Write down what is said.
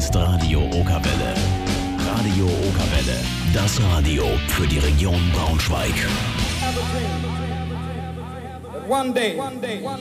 ist Radio Okerwelle. Radio Okerwelle, das Radio für die Region Braunschweig. One day,